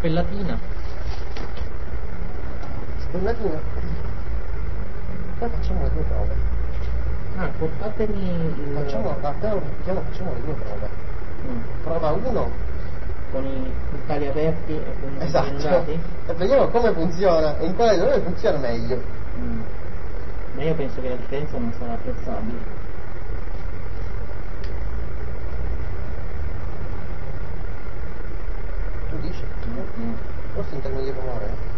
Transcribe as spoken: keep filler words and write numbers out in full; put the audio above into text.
Spellatina. Spellatina? Poi facciamo le due prove. Ah, portatemi il... Facciamo, a te lo ripetiamo, facciamo le due prove. Mm. Prova uno. Con i puntali aperti e con i Esatto. puntali E vediamo come funziona e in quale dove funziona meglio. mm. Ma io penso che la differenza non sarà apprezzabile. Tu dici? Mm. Forse intermedio rumore?